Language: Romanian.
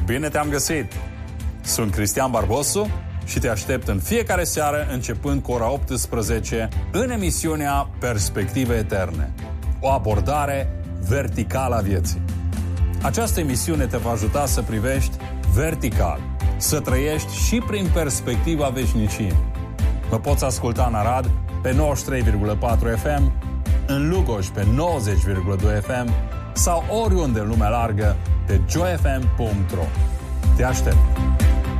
Bine te-am găsit! Sunt Cristian Barbosu și te aștept în fiecare seară începând cu ora 18 în emisiunea Perspective Eterne. O abordare verticală a vieții. Această emisiune te va ajuta să privești vertical, să trăiești și prin perspectiva veșniciei. Mă poți asculta în Arad pe 93,4 FM, în Lugoj pe 90,2 FM sau oriunde în lumea largă pe joyfm.ro. Te aștept!